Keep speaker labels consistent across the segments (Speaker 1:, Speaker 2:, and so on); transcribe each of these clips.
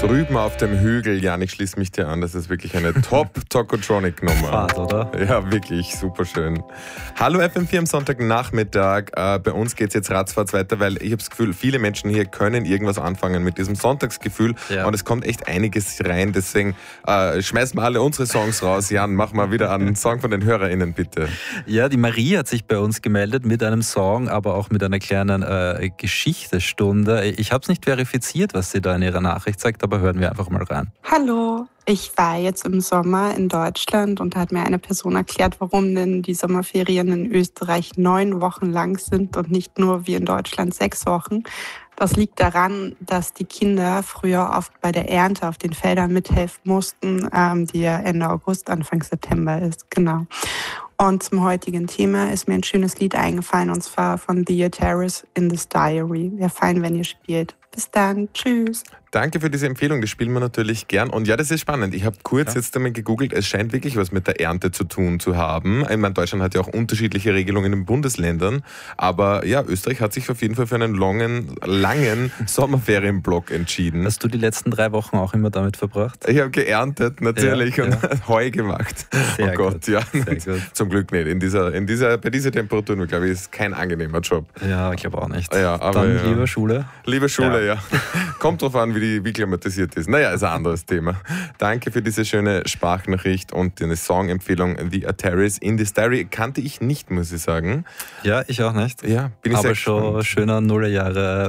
Speaker 1: Drüben auf dem Hügel, Jan, ich schließe mich dir an, das ist wirklich eine Top-Tokotronic-Nummer.
Speaker 2: Fahrt, oder?
Speaker 1: Ja, wirklich, super schön. Hallo FM4 am Sonntagnachmittag. Bei uns geht es jetzt ratzfatz weiter, weil ich habe das Gefühl, viele Menschen hier können irgendwas anfangen mit diesem Sonntagsgefühl und es kommt echt einiges rein, deswegen schmeißen wir alle unsere Songs raus. Jan, mach mal wieder einen Song von den HörerInnen, bitte.
Speaker 2: Ja, die Marie hat sich bei uns gemeldet mit einem Song, aber auch mit einer kleinen Geschichtsstunde. Ich habe es nicht verifiziert, was sie da in ihrer Nachricht sagt, aber hören wir einfach mal rein.
Speaker 3: Hallo, ich war jetzt im Sommer in Deutschland und da hat mir eine Person erklärt, warum denn die Sommerferien in Österreich 9 Wochen lang sind und nicht nur wie in Deutschland 6 Wochen. Das liegt daran, dass die Kinder früher oft bei der Ernte auf den Feldern mithelfen mussten, die ja Ende August, Anfang September ist. Genau. Und zum heutigen Thema ist mir ein schönes Lied eingefallen, und zwar von The Terrace in This Diary. Wäre fein, wenn ihr spielt. Bis dann. Tschüss.
Speaker 1: Danke für diese Empfehlung, das spielen wir natürlich gern. Und ja, das ist spannend. Ich habe kurz jetzt einmal gegoogelt, es scheint wirklich was mit der Ernte zu tun zu haben. Ich meine, Deutschland hat ja auch unterschiedliche Regelungen in den Bundesländern. Aber ja, Österreich hat sich auf jeden Fall für einen langen Sommerferienblock entschieden.
Speaker 2: Hast du die letzten 3 Wochen auch immer damit verbracht?
Speaker 1: Ich habe geerntet, natürlich, und Heu gemacht.
Speaker 2: Sehr
Speaker 1: oh Gott,
Speaker 2: gut.
Speaker 1: ja.
Speaker 2: Sehr gut.
Speaker 1: Zum Glück nicht. Bei dieser Temperatur, glaube ich, ist kein angenehmer Job.
Speaker 2: Ja, ich glaube auch nicht.
Speaker 1: Ja, aber
Speaker 2: dann lieber Schule.
Speaker 1: Liebe Schule, ja. Kommt drauf an, wie klimatisiert ist. Naja, ist ein anderes Thema. Danke für diese schöne Sprachnachricht und eine Songempfehlung. The Terrace in This Diary kannte ich nicht, muss ich sagen.
Speaker 2: Ja, ich auch nicht.
Speaker 1: Ja, bin ich
Speaker 2: aber
Speaker 1: sehr
Speaker 2: schon
Speaker 1: gespannt.
Speaker 2: schöner Nullerjahre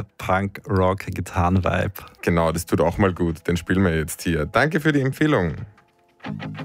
Speaker 2: Punk-Rock-Gitarren-Vibe.
Speaker 1: Genau, das tut auch mal gut. Den spielen wir jetzt hier. Danke für die Empfehlung.